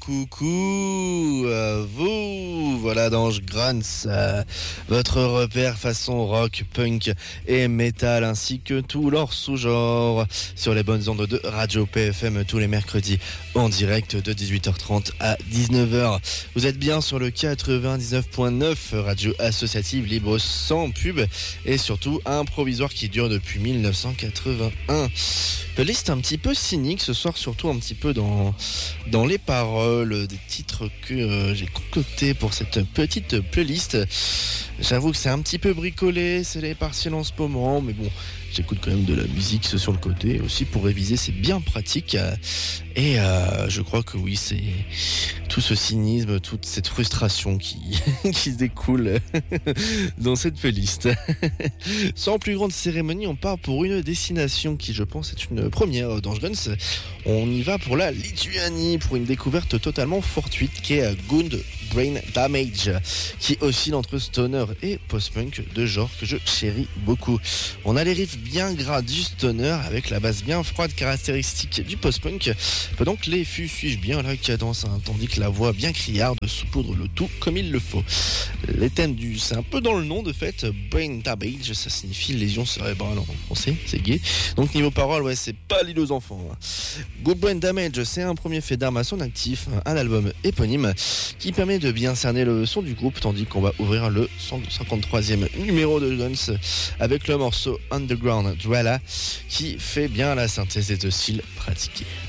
coucou vous, voilà Dange Grants, votre repère façon rock, punk et metal ainsi que tout leur sous-genre sur les bonnes ondes de Radio PFM tous les mercredis en direct de 18h30 à 19h. Vous êtes bien sur le 99.9 radio associative libre sans pub et surtout un provisoire qui dure depuis 1981. Playlist un petit peu cynique ce soir, surtout un petit peu dans les paroles des titres que j'ai concoctés pour cette petite playlist. J'avoue que c'est un petit peu bricolé, c'est les partiels en ce moment, mais bon, j'écoute quand même de la musique sur le côté. Aussi pour réviser, c'est bien pratique. Et je crois que oui, c'est tout ce cynisme, toute cette frustration qui se découle dans cette playlist. Sans plus grande cérémonie, on part pour une destination qui, je pense, est une première dans Guns. On y va pour la Lituanie, pour une découverte totalement fortuite qui est Good Brain Damage, qui oscille entre stoner et post-punk, deux genres que je chéris beaucoup. On a les riffs bien gras du stoner avec la basse bien froide caractéristique du post-punk, pendant que les fûts suivent bien la cadence, tandis que la voix bien criarde saupoudre le tout comme il le faut. Les thèmes c'est un peu dans le nom de fait, Brain Damage, ça signifie lésion cérébrale en français, c'est gay. Donc niveau parole, ouais, c'est pas l'île aux enfants. Good Brain Damage, c'est un premier fait d'armes à son actif, un album éponyme qui permet de bien cerner le son du groupe, tandis qu'on va ouvrir le 153e numéro de Guns avec le morceau Underground Dwella qui fait bien la synthèse des deux styles pratiqués.